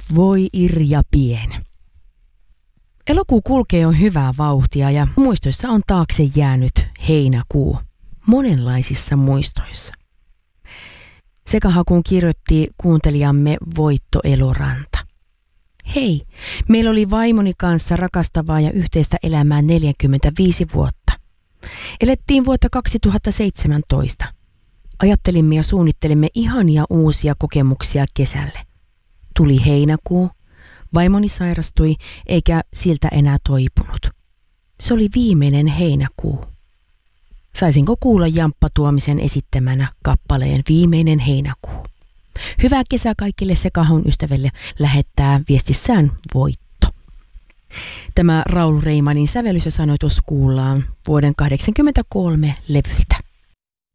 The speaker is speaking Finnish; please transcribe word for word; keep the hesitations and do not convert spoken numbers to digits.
Voi Irja Pien. Elokuu kulkee on hyvää vauhtia ja muistoissa on taakse jäänyt heinäkuu. Monenlaisissa muistoissa. Sekahakuun kirjoitti kuuntelijamme Voitto Eloranta. Hei, meillä oli vaimoni kanssa rakastavaa ja yhteistä elämää neljäkymmentäviisi vuotta. Elettiin vuotta kaksituhattaseitsemäntoista. Ajattelimme ja suunnittelimme ihania uusia kokemuksia kesälle. Tuli heinäkuu, vaimoni sairastui eikä siltä enää toipunut. Se oli viimeinen heinäkuu. Saisinko kuulla Jamppa Tuomisen esittämänä kappaleen Viimeinen heinäkuu? Hyvää kesää kaikille Sekahon ystäville, lähettää viestissään Voitto. Tämä Raul Reimanin sävellys ja sanoitus kuullaan vuoden kahdeksankymmentäkolme levyltä.